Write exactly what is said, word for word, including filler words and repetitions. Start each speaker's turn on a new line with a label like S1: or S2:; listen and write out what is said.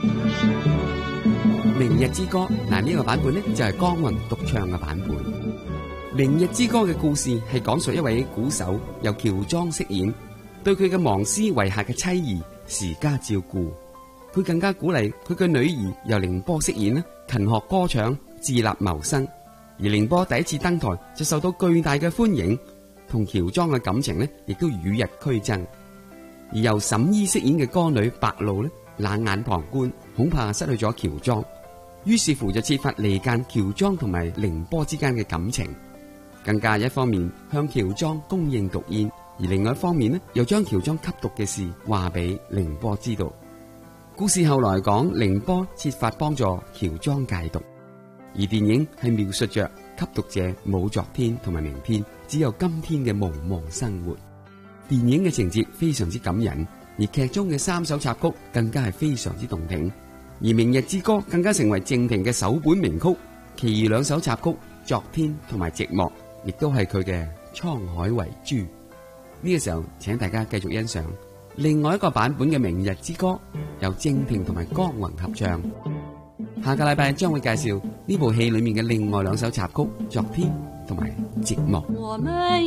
S1: 明日之歌嗱，呢個版本呢就係江宏獨唱嘅版本。明日之歌嘅故事係講述一位鼓手由喬裝飾演，對佢嘅忘師遺下嘅妻兒時家照顧。佢更加鼓勵佢嘅女兒由凌波飾演呢，勤學歌唱，自立謀生。而凌波第一次登台就受到巨大嘅歡迎，同喬裝嘅感情呢亦都與日俱增。而由沈姨飾演嘅歌女白露呢，冷眼旁觀，恐怕失去咗喬裝，於是乎就設法離間喬裝同埋凌波之間嘅感情，更加一方面向喬裝供應毒煙，而另外一方面呢，又將喬裝吸毒嘅事話俾凌波知道。故事後來講，凌波設法幫助喬裝戒毒，而電影係描述着吸毒者冇昨天同埋明天，只有今天嘅無望生活。電影嘅情節非常之感人，而劇中嘅三首插曲更加係非常之動聽，而明日之歌更加成為靜婷嘅首本名曲，其餘兩首插曲昨天同埋寂寞亦都係佢嘅滄海遺珠。呢個時候請大家繼續欣賞另外一個版本嘅明日之歌，由靜婷同埋江宏合唱。下個禮拜將會介紹呢部戲裏面嘅另外兩首插曲昨天同埋寂寞。